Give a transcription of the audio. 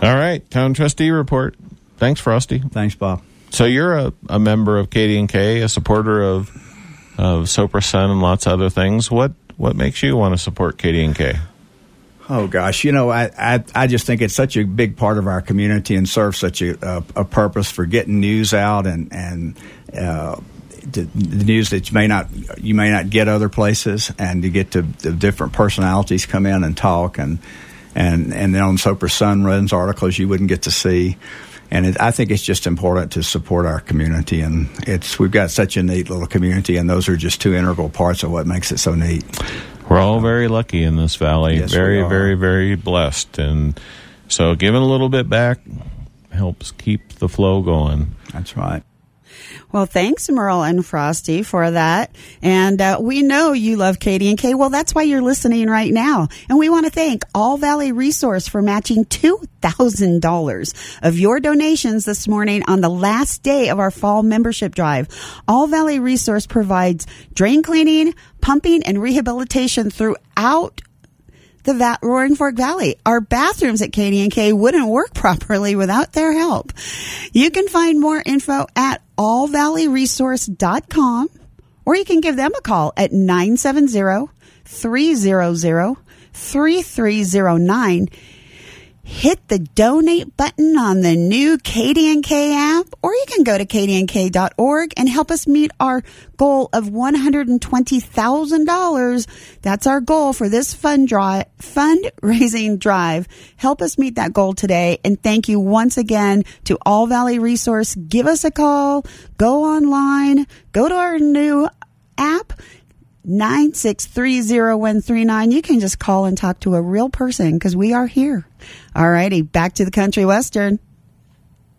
All right, Town Trustee Report. Thanks, Frosty. Thanks, Bob. So you're a member of KD&K, a supporter of Sopra Sun and lots of other things. What makes you want to support KD&K? Oh, gosh. I just think it's such a big part of our community and serves such a purpose for getting news out and the news that you may not get other places, and to get to the different personalities come in and talk, and then on Sopra Sun runs articles you wouldn't get to see. And I think it's just important to support our community, and we've got such a neat little community, and those are just two integral parts of what makes it so neat. We're all very lucky in this valley. Yes, very, very, very blessed. And so giving a little bit back helps keep the flow going. That's right. Well, thanks, Merle and Frosty, for that. And we know you love KD&K. Well, that's why you're listening right now. And we want to thank All Valley Resource for matching $2,000 of your donations this morning on the last day of our fall membership drive. All Valley Resource provides drain cleaning, pumping, and rehabilitation throughout the Roaring Fork Valley. Our bathrooms at KD&K wouldn't work properly without their help. You can find more info at allvalleyresource.com, or you can give them a call at 970-300-3309. Hit the donate button on the new KD&K app, or you can go to kdnk.org and help us meet our goal of $120,000. That's our goal for this fundraising drive. Help us meet that goal today. And thank you once again to All Valley Resource. Give us a call. Go online. Go to our new app. 9630139. You can just call and talk to a real person because we are here. All righty, back to the Country Western.